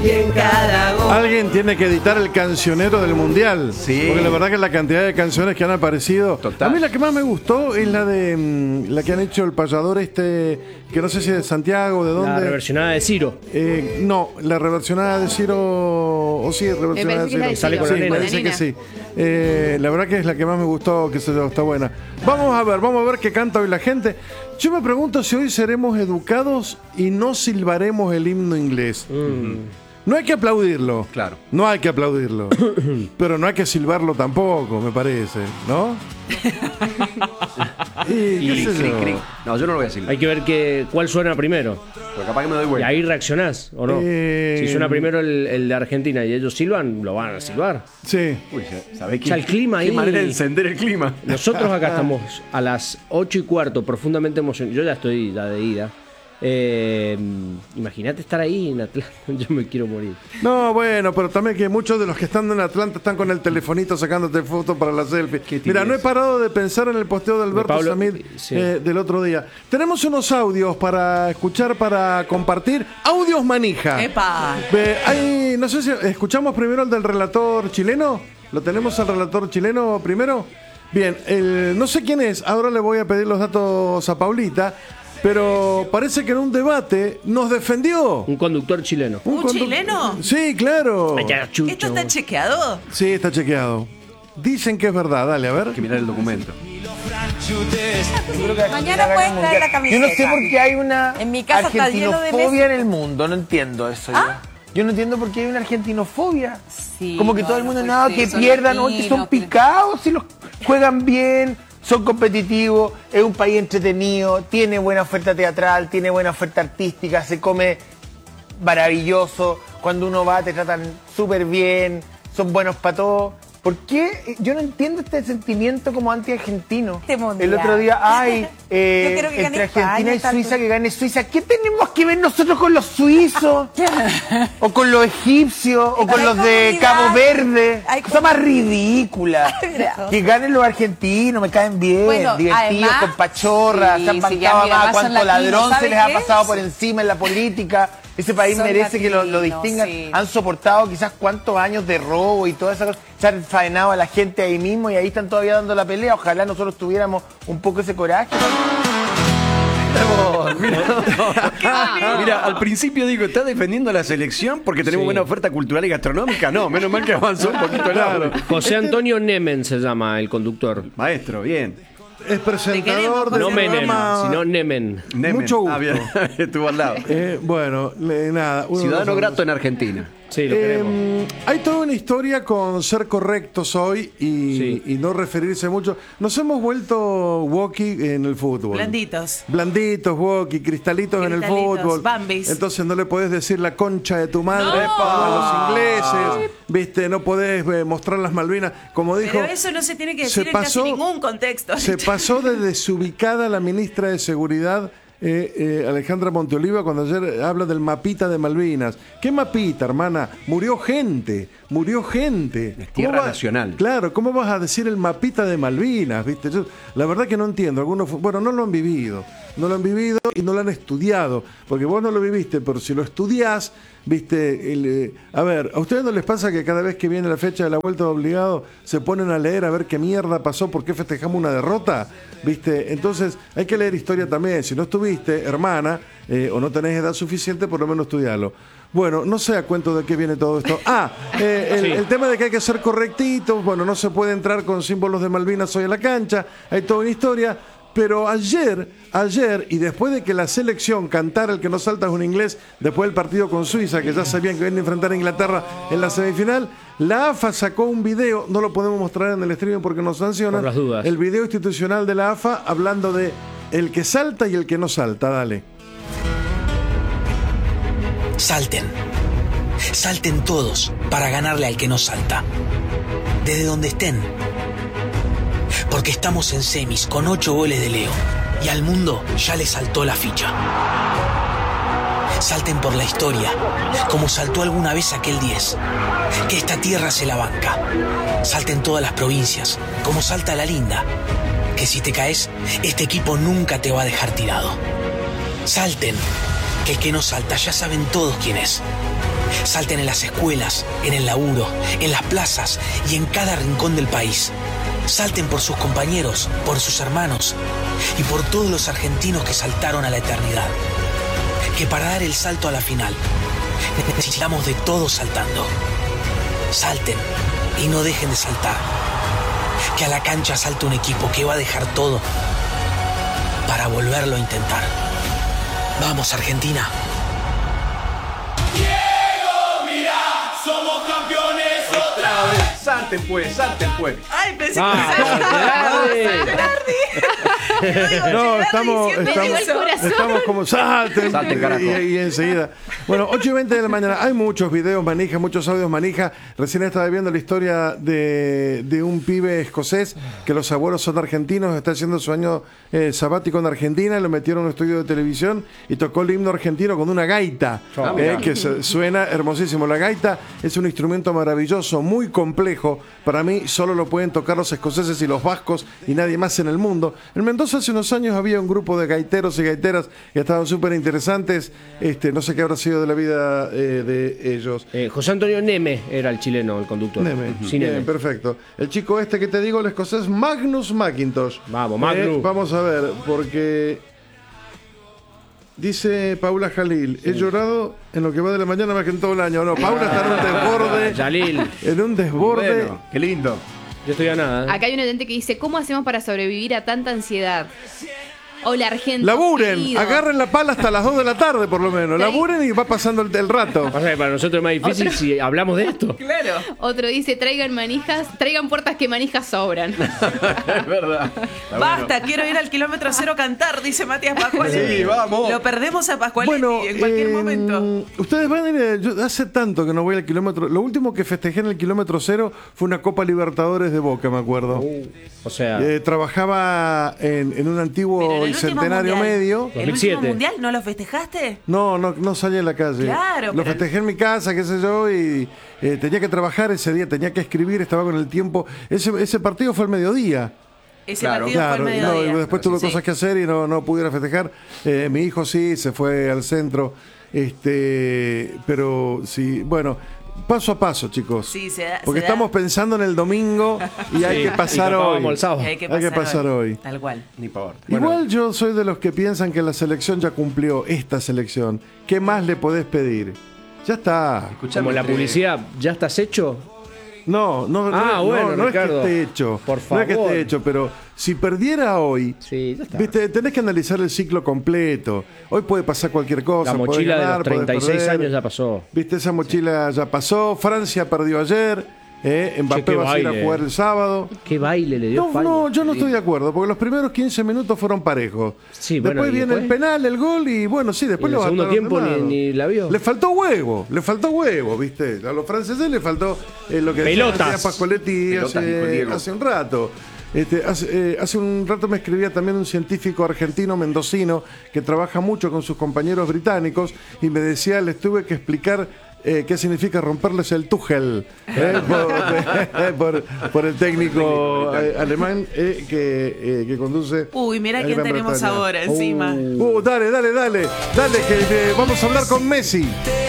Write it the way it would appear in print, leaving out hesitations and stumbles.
y en cada gol. Alguien tiene que editar el cancionero del mundial. Sí. Porque la verdad que la cantidad de canciones que han aparecido. Total. A mí la que más me gustó es la de la que han hecho el payador que no sé si es de Santiago, de dónde. La reversionada de Ciro. No, la reversionada de Ciro. O sí, reversionada de parece que es la Ciro. de Sale con Sí, la nena. parece que sí. La verdad que es la que más me gustó, que está buena. Vamos a ver qué canta hoy la gente. Yo me pregunto si hoy seremos educados y no silbaremos el himno inglés. No hay que aplaudirlo. Claro. No hay que aplaudirlo. Pero no hay que silbarlo tampoco, me parece, ¿no? Y, qué sé yo. Cric. No, yo no lo voy a decir. Hay que ver cuál suena primero. Porque capaz que me doy Y vuelta. ahí reaccionás, ¿o no? Si suena primero el de Argentina y ellos silban, lo van a silbar. Sí. Uy, ¿sabés qué? Ya el clima qué ahí- manera de encender el clima. Nosotros acá estamos a las 8:15, profundamente emocionados. Yo ya estoy de ida. Imagínate estar ahí en Atlanta. Yo me quiero morir. No, bueno, pero también que muchos de los que están en Atlanta están con el telefonito sacándote fotos para la selfie. Mira, no he parado de pensar en el posteo de Alberto Pablo, Samid sí. del otro día. Tenemos unos audios para escuchar, para compartir. Audios manija. ¡Epa! No sé si escuchamos primero el del relator chileno. ¿Lo tenemos al relator chileno primero? Bien, no sé quién es. Ahora le voy a pedir los datos a Paulita. Pero parece que en un debate nos defendió. Un conductor chileno. ¿Un chileno? Sí, claro. Allá, chucho. ¿Esto está chequeado? Sí, está chequeado. Dicen que es verdad, dale, a ver. Hay que mirar el documento. Mañana puedes traer la camiseta. Yo no sé por qué hay una En mi casa está lleno de argentinofobia en Messi. el mundo, no entiendo eso. Yo no entiendo por qué hay una argentinofobia. Sí, Como que no, todo el no mundo, puede nada, ser, que son pierdan, o que latinos, son pero- picados, si los juegan bien, son competitivos, es un país entretenido, tiene buena oferta teatral, tiene buena oferta artística, se come maravilloso, cuando uno va te tratan súper bien, son buenos para todo. ¿Por qué? Yo no entiendo este sentimiento como anti-argentino. Este mundial. El otro día, Yo quiero que gane entre Argentina y España, Suiza, tanto. que gane Suiza. ¿Qué tenemos que ver nosotros con los suizos? ¿O con los egipcios? ¿O con Hay los de comunidad. Cabo Verde? Hay Cosa más ridícula. Mira. Que ganen los argentinos, me caen bien, Bueno, divertidos, además, con pachorra, sí, se han sí, ya, bancado mira, más, más cuánto son latinos, ladrón se ¿sabe les ha qué? pasado por encima en la política. Ese país Son merece que lo latinos, distingan. sí. Han soportado quizás cuántos años de robo y toda esa cosa. Se han faenado a la gente ahí mismo y ahí están todavía dando la pelea. Ojalá nosotros tuviéramos un poco ese coraje. Mira, al principio digo, ¿está defendiendo la selección porque tenemos Sí. buena oferta cultural y gastronómica? No, menos mal que avanzó un poquito el audio. José Antonio Nemen se llama el conductor. Maestro, bien. Es presentador del No Menem, programa. sino Nemen. Nemen. Mucho gusto. Ah, bien. Estuvo al lado. Bueno, nada. uno de Ciudadano los- grato en Argentina. Sí, lo queremos. Hay toda una historia con ser correctos hoy y no referirse mucho. Nos hemos vuelto walkie en el fútbol. Blanditos. Blanditos, walkie, cristalitos en el Cristalitos, fútbol. Bambis. Entonces no le podés decir la concha de tu madre No. a los ingleses. Viste, no podés mostrar las Malvinas. Como dijo, Pero eso no se tiene que se decir en pasó- casi ningún contexto. se pasó de desubicada la ministra de Seguridad, Alejandra Monteoliva, cuando ayer habla del mapita de Malvinas. ¿Qué mapita, hermana? Murió gente. Es tierra ¿Cómo nacional. Claro, ¿cómo vas a decir el mapita de Malvinas? ¿Viste? Yo, la verdad que no entiendo. Algunos, bueno, no lo han vivido. No lo han vivido y no lo han estudiado. Porque vos no lo viviste, pero si lo estudiás, viste. A ver, ¿a ustedes no les pasa que cada vez que viene la fecha de la vuelta de obligado se ponen a leer a ver qué mierda pasó, por qué festejamos una derrota? ¿Viste? Entonces hay que leer historia también. Si no estuviste, hermana, o no tenés edad suficiente, por lo menos estudialo. Bueno, no sé a cuento de qué viene todo esto. El tema de que hay que ser correctitos. Bueno, no se puede entrar con símbolos de Malvinas hoy a la cancha. Hay toda una historia. Pero ayer, y después de que la selección cantara El que no salta es un inglés, después del partido con Suiza, que ya sabían que iban a enfrentar a Inglaterra en la semifinal, la AFA sacó un video, no lo podemos mostrar en el streaming porque nos sancionan, Por las dudas. el video institucional de la AFA hablando de el que salta y el que no salta. Dale. Salten. Salten todos para ganarle al que no salta. Desde donde estén. Porque estamos en semis con 8 goles de Leo. Y al mundo ya le saltó la ficha. Salten por la historia, como saltó alguna vez aquel 10. Que esta tierra se la banca. Salten todas las provincias, como salta la linda. Que si te caes, este equipo nunca te va a dejar tirado. Salten, que el que no salta ya saben todos quién es. Salten en las escuelas, en el laburo, en las plazas y en cada rincón del país. Salten por sus compañeros, por sus hermanos y por todos los argentinos que saltaron a la eternidad. Que para dar el salto a la final, necesitamos de todos saltando. Salten y no dejen de saltar. Que a la cancha salte un equipo que va a dejar todo para volverlo a intentar. Vamos, Argentina. Somos campeones otra vez. Salten pues. Ay, pensé No, estamos como salten carajo. y enseguida. Bueno, 8:20 de la mañana. Hay muchos videos manija, muchos audios manija. Recién estaba viendo la historia de un pibe escocés que los abuelos son argentinos, está haciendo su año sabático en Argentina, lo metieron en un estudio de televisión y tocó el himno argentino con una gaita, que suena hermosísimo. La gaita es un instrumento maravilloso, muy complejo. Para mí solo lo pueden tocar los escoceses y los vascos y nadie más en el mundo. En Mendoza hace unos años había un grupo de gaiteros y gaiteras que estaban súper interesantes. No sé qué habrá sido de la vida de ellos. José Antonio Neme era el chileno, el conductor. Neme. Sí, Bien, Neme. perfecto. El chico que te digo, el escocés Magnus Mackintosh. Vamos, Magnus. Vamos a ver, porque dice Paula Jalil, he llorado en lo que va de la mañana más que en todo el año. No, Paula está en un desborde. Jalil. En un desborde. Bueno, qué lindo. Yo estoy a nada. Acá hay un oyente que dice, ¿cómo hacemos para sobrevivir a tanta ansiedad? Hola, Argentina. Laburen, querido. agarren la pala hasta las 2 de la tarde por lo menos. Laburen y va pasando el rato. Pasa que para nosotros es más difícil si hablamos de esto. Claro. Otro dice, traigan puertas que manijas sobran. Es verdad. Está Basta, bueno. quiero ir al kilómetro cero a cantar, dice Matías Pascualetti. Sí, vamos. Lo perdemos a Pascualetti Bueno, en cualquier momento. Ustedes van a ir. Yo hace tanto que no voy al kilómetro. Lo último que festejé en el kilómetro cero fue una Copa Libertadores de Boca, me acuerdo. O sea, Trabajaba en un antiguo Pero en el y último centenario mundial, medio. ¿El 2007. último mundial no lo festejaste? No salí a la calle. Claro, Lo pero- festejé en mi casa, qué sé yo, y tenía que trabajar ese día, tenía que escribir, estaba con el tiempo. Ese partido fue al mediodía. Ese Claro. partido fue al mediodía. No, después tuve Sí. cosas que hacer y no pudiera festejar. Mi hijo sí, se fue al centro. Pero sí, bueno, paso a paso, chicos. Sí, se da- Porque se da. estamos pensando en el domingo y hay que pasar y tocábamos hoy. el sábado. Hay que Hay que pasar hoy. Tal cual. Ni importa. Igual yo soy de los que piensan que la selección ya cumplió, esta selección. ¿Qué más le podés pedir? Ya está. como la publicidad, ¿ya estás hecho? No, bueno, no es que Ricardo, esté hecho. por No es que favor. esté hecho, pero si perdiera hoy, Sí, ya está. viste, tenés que analizar el ciclo completo. Hoy puede pasar cualquier cosa. La podés mochila ganar, de los podés 36 perder. años ya pasó. Viste, esa mochila ya pasó. Francia perdió ayer. Mbappé qué va a ir a baile. jugar el sábado. ¿Qué baile le dio? No, yo no estoy de acuerdo, porque los primeros 15 minutos fueron parejos. Sí, después bueno, ¿y viene el después? penal, el gol y bueno, sí, después Y en lo el segundo van a tiempo ordenar. ni la vio. Le faltó huevo, ¿viste? A los franceses le faltó lo que Pelotas. decía Pascualetti Pelotas, dijo el Diego. hace un rato. Hace un rato me escribía también un científico argentino mendocino que trabaja mucho con sus compañeros británicos y me decía, les tuve que explicar qué significa romperles el Tuchel por el técnico alemán que conduce. Uy, mira a quién Gran tenemos Bretaña. ahora encima. Dale, que vamos a hablar con Messi.